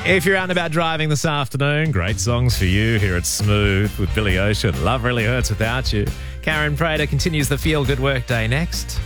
If you're out and about driving this afternoon, great songs for you here at Smooth with Billy Ocean. Love really hurts without you. Karen Prater continues the Feel Good Workday next.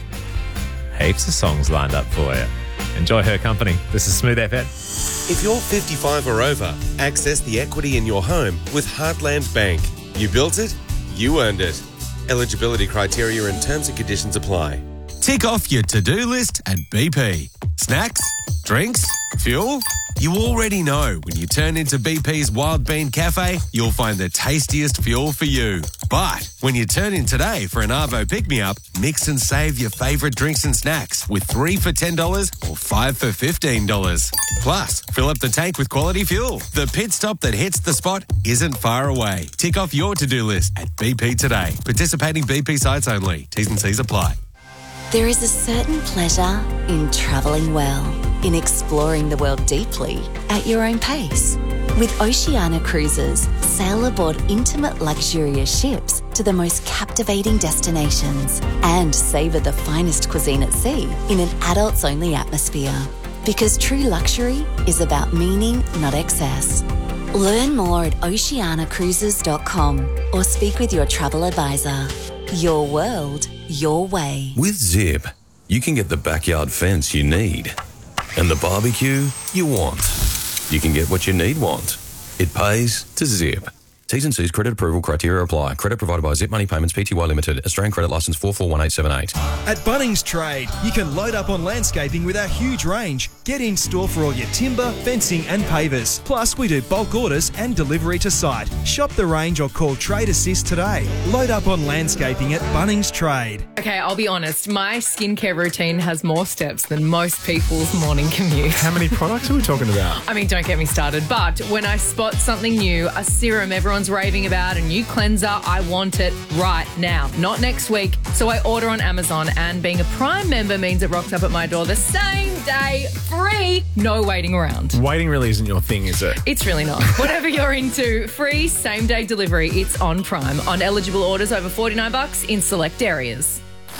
Heaps of songs lined up for you. Enjoy her company. This is Smooth FM. If you're 55 or over, access the equity in your home with Heartland Bank. You built it, you earned it. Eligibility criteria and terms and conditions apply. Tick off your to-do list at BP. Snacks? Drinks? Fuel? You already know when you turn into BP's Wild Bean Cafe, you'll find the tastiest fuel for you. But when you turn in today for an Arvo pick-me-up, mix and save your favourite drinks and snacks with 3 for $10 or 5 for $15. Plus, fill up the tank with quality fuel. The pit stop that hits the spot isn't far away. Tick off your to-do list at BP today. Participating BP sites only. T's and C's apply. There is a certain pleasure in travelling well, in exploring the world deeply at your own pace. With Oceania Cruises, sail aboard intimate luxurious ships to the most captivating destinations and savour the finest cuisine at sea in an adults-only atmosphere. Because true luxury is about meaning, not excess. Learn more at oceanacruises.com or speak with your travel advisor. Your world, your way. With Zip, you can get the backyard fence you need and the barbecue you want. You can get what you want. It pays to Zip. T's and C's credit approval criteria apply. Credit provided by Zip Money Payments Pty Limited. Australian credit licence 441878. At Bunnings Trade, you can load up on landscaping with our huge range. Get in store for all your timber, fencing and pavers. Plus, we do bulk orders and delivery to site. Shop the range or call Trade Assist today. Load up on landscaping at Bunnings Trade. Okay, I'll be honest. My skincare routine has more steps than most people's morning commute. How many products are we talking about? I mean, don't get me started. But when I spot something new, a serum everyone's raving about, a new cleanser, I want it right now, not next week. So I order on Amazon, and being a Prime member means it rocks up at my door the same day, free, no waiting around. Waiting really isn't your thing, is it? It's really not. Whatever you're into, free same-day delivery, it's on Prime. On eligible orders over $49 in select areas.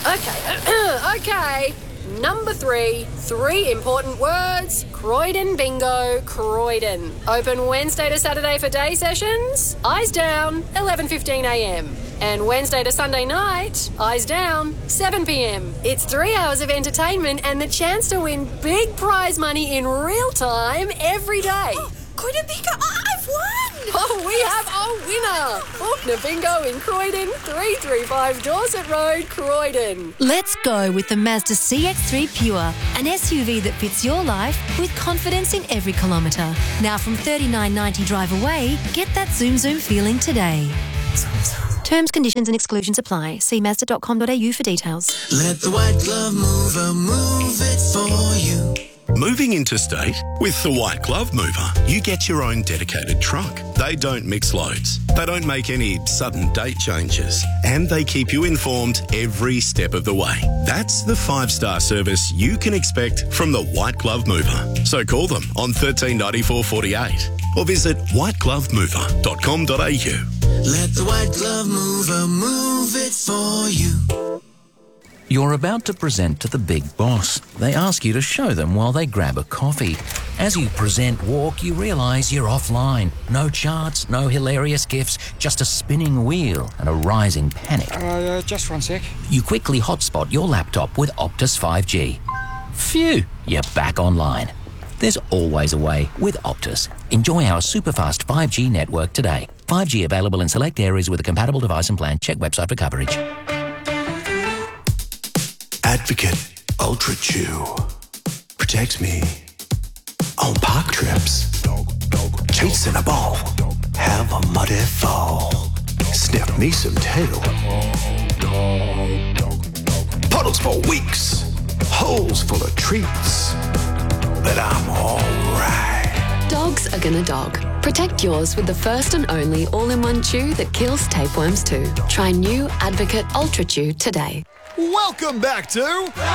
Okay. Number 3, 3 important words. Croydon Bingo, Croydon. Open Wednesday to Saturday for day sessions. Eyes down, 11:15am. And Wednesday to Sunday night, eyes down, 7pm. It's 3 hours of entertainment and the chance to win big prize money in real time every day. Croydon Bingo, I've won! Oh, we have a winner! Faulkner Bingo in Croydon, 335 Dorset Road, Croydon. Let's go with the Mazda CX-3 Pure, an SUV that fits your life with confidence in every kilometre. Now from $39.90 drive away, get that zoom feeling today. Terms, conditions and exclusions apply. See Mazda.com.au for details. Let the White Glove Mover move it for you. Moving interstate? With the White Glove Mover, you get your own dedicated truck. They don't mix loads. They don't make any sudden date changes. And they keep you informed every step of the way. That's the 5-star service you can expect from the White Glove Mover. So call them on 139448 or visit whiteglovemover.com.au. Let the White Glove Mover move it for you. You're about to present to the big boss. They ask you to show them while they grab a coffee. As you present walk, you realise you're offline. No charts, no hilarious gifs, just a spinning wheel and a rising panic. Just 1 sec. You quickly hotspot your laptop with Optus 5G. Phew, you're back online. There's always a way with Optus. Enjoy our super-fast 5G network today. 5G available in select areas with a compatible device and plan. Check website for coverage. Advocate Ultra Chew protects me on park trips. Cheats in a ball, have a muddy fall. Sniff me some tail. Puddles for weeks, holes full of treats. But I'm alright. Dogs are gonna dog. Protect yours with the first and only all-in-one chew that kills tapeworms too. Try new Advocate Ultra Chew today. Welcome back to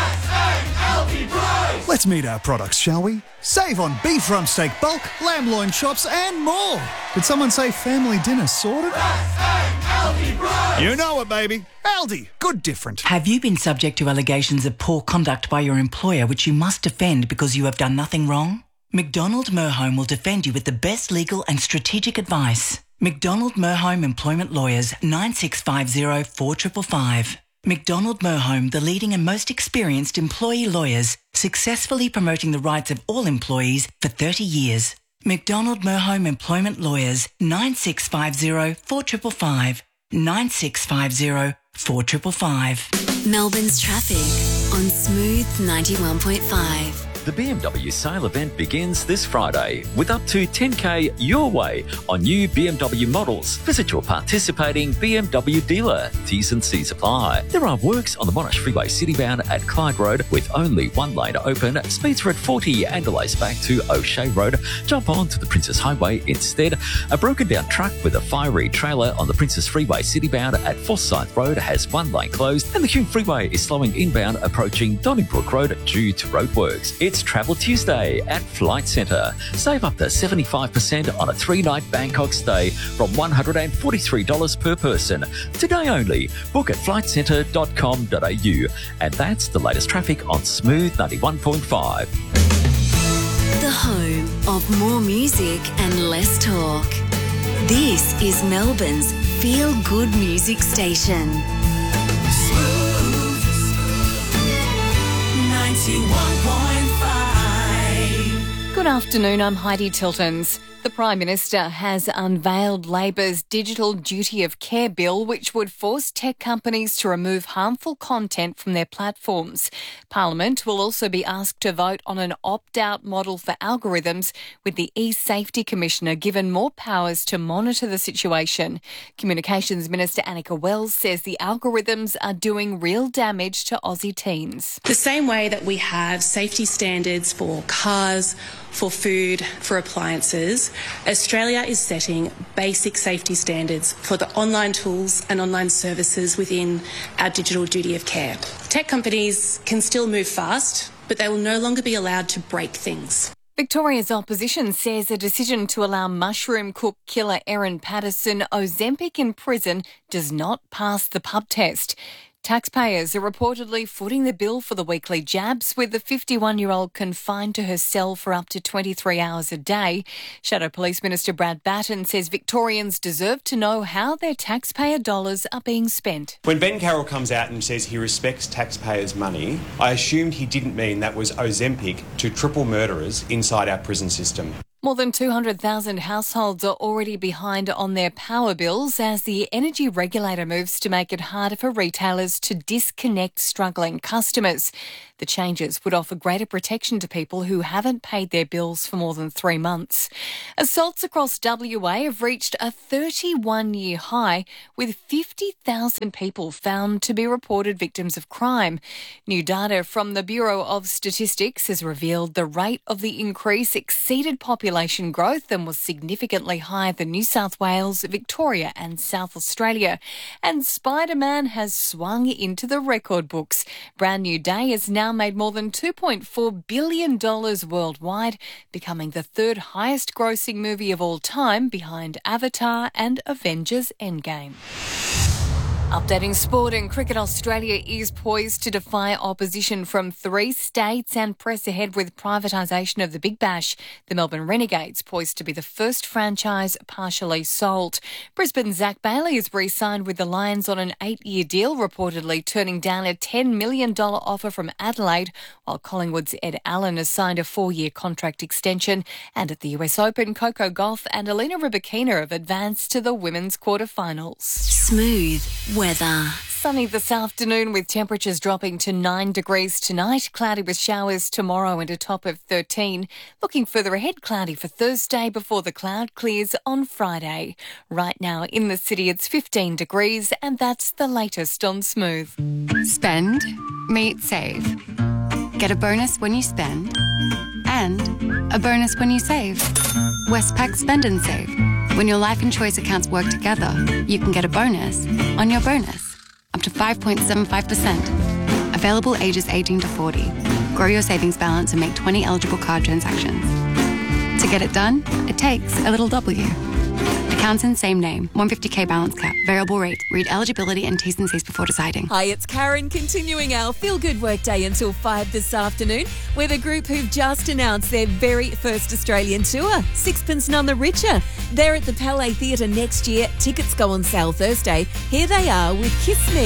Let's meet our products, shall we? Save on beef rump steak bulk, lamb loin chops and more. Did someone say family dinner sorted? You know it, baby. Aldi, good different. Have you been subject to allegations of poor conduct by your employer which you must defend because you have done nothing wrong? McDonald Merhome will defend you with the best legal and strategic advice. McDonald Merhome Employment Lawyers, 9650 4555. McDonald Merhome, the leading and most experienced employee lawyers, successfully promoting the rights of all employees for 30 years. McDonald Merhome Employment Lawyers, 9650 4555. 9650 4555. Melbourne's traffic on Smooth 91.5. The BMW sale event begins this Friday with up to 10K your way on new BMW models. Visit your participating BMW dealer. T's and C's apply. There are works on the Monash Freeway citybound at Clyde Road with only one lane open. Speeds are at 40 and delays back to O'Shea Road. Jump on to the Princess Highway instead. A broken down truck with a fiery trailer on the Princess Freeway citybound at Forsyth Road has one lane closed, and the Hume Freeway is slowing inbound approaching Donnybrook Road due to roadworks. It's Travel Tuesday at Flight Centre. Save up to 75% on a 3-night Bangkok stay from $143 per person. Today only. Book at flightcentre.com.au. And that's the latest traffic on Smooth 91.5. The home of more music and less talk. This is Melbourne's feel-good music station. Smooth 91.5. Good afternoon, I'm Heidi Tiltons. The Prime Minister has unveiled Labor's Digital Duty of Care bill, which would force tech companies to remove harmful content from their platforms. Parliament will also be asked to vote on an opt-out model for algorithms, with the eSafety Commissioner given more powers to monitor the situation. Communications Minister Annika Wells says the algorithms are doing real damage to Aussie teens. The same way that we have safety standards for cars, for food, for appliances, Australia is setting basic safety standards for the online tools and online services within our digital duty of care. Tech companies can still move fast, but they will no longer be allowed to break things. Victoria's opposition says a decision to allow mushroom cook killer Erin Patterson Ozempic in prison does not pass the pub test. Taxpayers are reportedly footing the bill for the weekly jabs, with the 51-year-old confined to her cell for up to 23 hours a day. Shadow Police Minister Brad Batten says Victorians deserve to know how their taxpayer dollars are being spent. When Ben Carroll comes out and says he respects taxpayers' money, I assumed he didn't mean that was Ozempic to triple murderers inside our prison system. More than 200,000 households are already behind on their power bills as the energy regulator moves to make it harder for retailers to disconnect struggling customers. The changes would offer greater protection to people who haven't paid their bills for more than 3 months. Assaults across WA have reached a 31-year high, with 50,000 people found to be reported victims of crime. New data from the Bureau of Statistics has revealed the rate of the increase exceeded population growth and was significantly higher than New South Wales, Victoria and South Australia. And Spider-Man has swung into the record books. Brand New Day has now made more than $2.4 billion worldwide, becoming the third highest grossing movie of all time, behind Avatar and Avengers Endgame. Updating sport and cricket, Australia is poised to defy opposition from 3 states and press ahead with privatisation of the Big Bash. The Melbourne Renegades poised to be the first franchise partially sold. Brisbane's Zach Bailey has re-signed with the Lions on an 8-year deal, reportedly turning down a $10 million offer from Adelaide, while Collingwood's Ed Allen has signed a 4-year contract extension. And at the US Open, Coco Gauff and Alina Rybakina have advanced to the women's quarterfinals. Smooth weather. Sunny this afternoon with temperatures dropping to 9 degrees tonight. Cloudy with showers tomorrow and a top of 13. Looking further ahead, cloudy for Thursday before the cloud clears on Friday. Right now in the city it's 15 degrees, and that's the latest on Smooth. Spend, meet, save. Get a bonus when you spend and a bonus when you save. Westpac Spend and Save. When your life and choice accounts work together, you can get a bonus on your bonus, up to 5.75%. Available ages 18 to 40. Grow your savings balance and make 20 eligible card transactions. To get it done, it takes a little W. Account Townsend, same name. 150k balance cap. Variable rate. Read eligibility and T's and C's before deciding. Hi, it's Karen, continuing our Feel Good Workday until 5 this afternoon with a group who've just announced their very first Australian tour, Sixpence None the Richer. They're at the Palais Theatre next year. Tickets go on sale Thursday. Here they are with Kiss Me.